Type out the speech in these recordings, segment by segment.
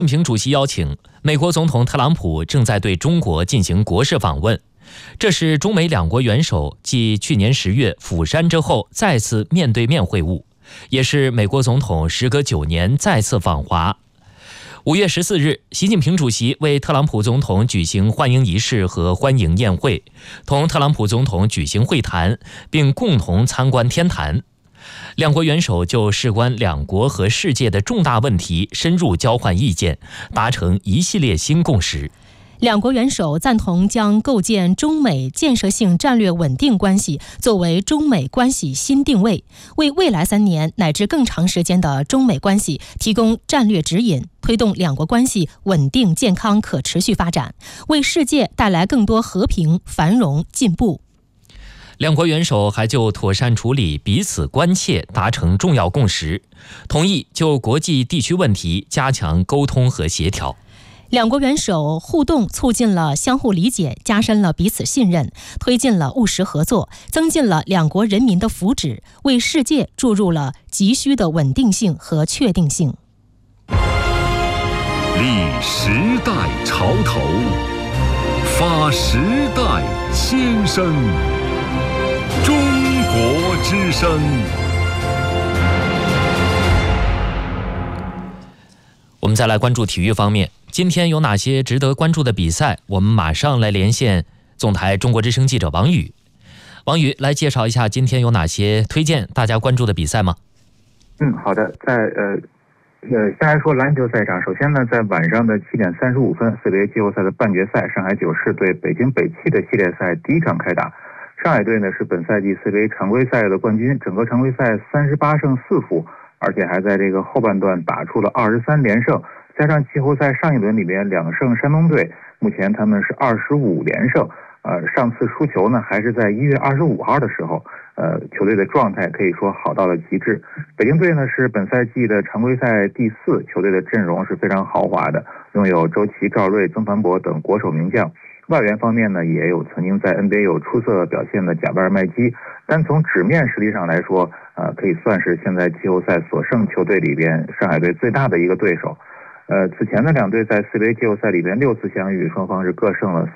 习近平主席邀请，美国总统特朗普正在对中国进行国事访问，这是中美两国元首继去年10月釜山之后再次面对面会晤，也是美国总统时隔9年再次访华。5月14日，习近平主席为特朗普总统举行欢迎仪式和欢迎宴会，同特朗普总统举行会谈，并共同参观天坛。两国元首就事关两国和世界的重大问题深入交换意见，达成一系列新共识。 两国元首赞同将构建中美建设性战略稳定关系作为中美关系新定位，为未来3年乃至更长时间的中美关系提供战略指引，推动两国关系稳定、健康、可持续发展，为世界带来更多和平、繁荣、进步。 两国元首还就妥善处理彼此关切达成重要共识，同意就国际地区问题加强沟通和协调。 两国元首互动促进了相互理解，加深了彼此信任，推进了务实合作，增进了两国人民的福祉，为世界注入了急需的稳定性和确定性。 立时代潮头，发时代先声。中国之声。 我们再来关注体育方面，今天有哪些值得关注的比赛？我们马上来连线总台中国之声记者王宇。王宇来介绍一下今天有哪些推荐大家关注的比赛吗？ 好的，先来说篮球赛场。首先呢，在晚上的7点35分，CBA 季后赛的半决赛，上海九市对北京北汽的系列赛第一场开打。上海队呢是本赛季 CBA 常规赛的冠军，整个常规赛38胜4负，而且还在这个后半段打出了23连胜，加上季后赛上一轮里面2胜山东队，目前他们是25连胜。上次输球呢还是在1月25号的时候，球队的状态可以说好到了极致。北京队呢是本赛季的常规赛第4，球队的阵容是非常豪华的，拥有周琦、赵睿、曾凡博等国手名将。外援方面呢，也有曾经在 NBA 有出色表现的贾巴尔麦基，但从纸面实力上来说，可以算是现在季后赛所剩球队里边上海队最大的一个对手。此前的两队在 CBA 季后赛里边6次相遇，双方是各胜了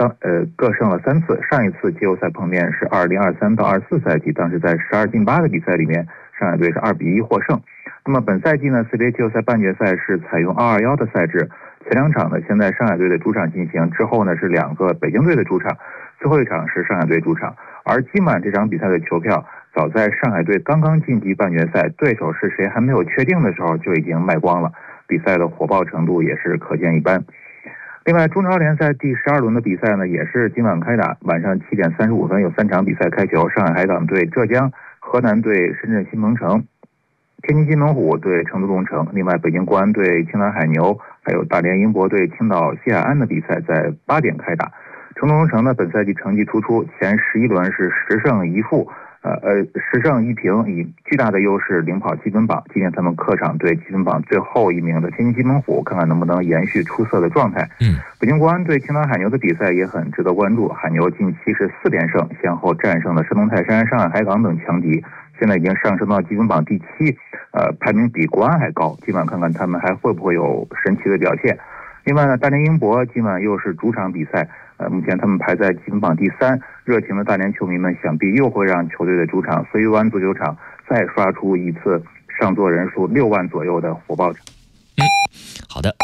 3次。上一次季后赛碰面是2023到24赛季，当时在12进8的比赛里面，上海队是2比1获胜。那么本赛季呢 ，CBA 季后赛半决赛是采用221的赛制。前2场呢，现在上海队的主场进行，之后呢是2个北京队的主场，最后一场是上海队主场。而今晚这场比赛的球票，早在上海队刚刚晋级半决赛，对手是谁还没有确定的时候就已经卖光了，比赛的火爆程度也是可见一斑。另外，中超联赛第12轮的比赛呢，也是今晚开打，晚上7点35分有3场比赛开球，上海海港对浙江，河南对深圳新鹏城，天津津门虎对成都龙城，另外北京国安对青岛海牛，还有大连英博对青岛西海岸的比赛在8点开打。成都龙城呢，本赛季成绩突出，前11轮是10胜1负，10胜1平，以巨大的优势领跑积分榜。今天他们客场对积分榜最后一名的天津津门虎，看看能不能延续出色的状态。北京国安对青岛海牛的比赛也很值得关注，海牛近期是4连胜，先后战胜了山东泰山、上海海港等强敌，现在已经上升到积分榜第7，排名比国安还高。今晚看看他们还会不会有神奇的表现。另外呢，大连英博今晚又是主场比赛，目前他们排在积分榜第3，热情的大连球迷们想必又会让球队的主场绥鱼湾足球场再刷出一次上座人数6万左右的火爆场。 好的。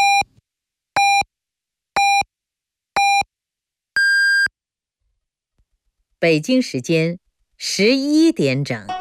北京时间11点整。